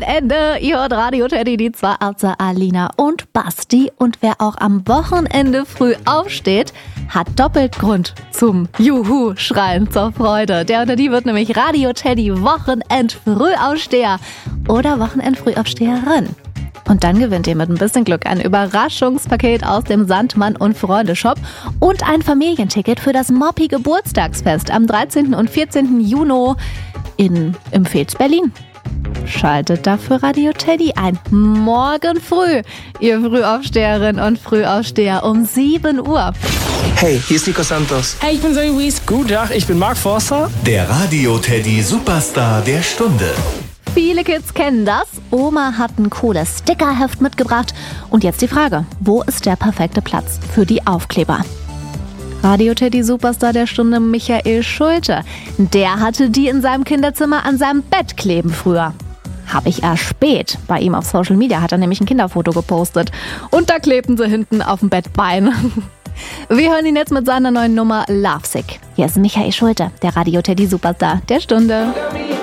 Wochenende. Ihr hört Radio Teddy, die zwei Arze Alina und Basti. Und wer auch am Wochenende früh aufsteht, hat doppelt Grund zum Juhu-Schreien zur Freude. Der oder die wird nämlich Radio Teddy Wochenend-Frühaufsteher oder Wochenend-Frühaufsteherin. Und dann gewinnt ihr mit ein bisschen Glück ein Überraschungspaket aus dem Sandmann und Freunde Shop und ein Familienticket für das Moppi Geburtstagsfest am 13. und 14. Juni im Fez Berlin. Schaltet dafür Radio Teddy ein. Morgen früh, ihr Frühaufsteherinnen und Frühaufsteher um 7 Uhr. Hey, hier ist Nico Santos. Hey, ich bin Zoe Wies. Guten Tag, ich bin Mark Forster. Der Radio Teddy Superstar der Stunde. Viele Kids kennen das. Oma hat ein cooles Stickerheft mitgebracht. Und jetzt die Frage, wo ist der perfekte Platz für die Aufkleber? Radio Teddy Superstar der Stunde Michael Schulte. Der hatte die in seinem Kinderzimmer an seinem Bett kleben früher. Habe ich erspäht. Bei ihm auf Social Media hat er nämlich ein Kinderfoto gepostet. Und da klebten sie hinten auf dem Bettbein. Wir hören ihn jetzt mit seiner neuen Nummer Lovesick. Hier ist Michael Schulte, der Radio Teddy Superstar der Stunde.